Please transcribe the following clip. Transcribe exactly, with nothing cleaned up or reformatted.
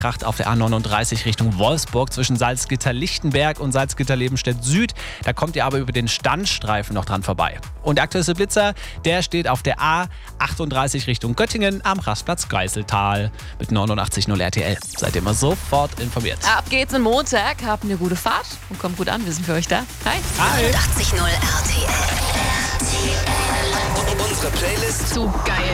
Kracht auf der A neununddreißig Richtung Wolfsburg zwischen Salzgitter-Lichtenberg und Salzgitter-Lebenstedt Süd. Da kommt ihr aber über den Standstreifen noch dran vorbei. Und der aktuelle Blitzer, der steht auf der A achtunddreißig Richtung Göttingen am Rastplatz Geiseltal mit neunundachtzig Komma null R T L. Seid ihr immer sofort informiert. Ab geht's am Montag, habt eine gute Fahrt und kommt gut an, wir sind für euch da. Hi. Hi. neunundachtzig Komma null R T L. Unsere Playlist So geil.